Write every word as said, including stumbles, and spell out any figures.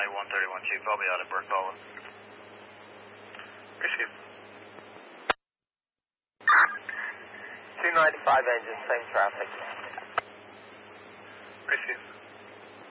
County one thirty-one Chief. I'll be out at Burke Hollow. Rescue. two ninety-five engine, same traffic. Rescue.